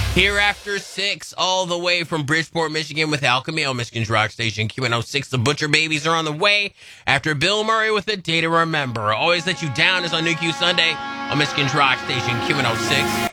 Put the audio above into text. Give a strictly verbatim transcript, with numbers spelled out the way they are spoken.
Here after six, all the way from Bridgeport, Michigan, with Alchemy on Michigan's Rock Station Q N O six. The Butcher Babies are on the way after Bill Murray with A Day to Remember. Always Let You Down is on New Q Sunday on Michigan's Rock Station Q N O six.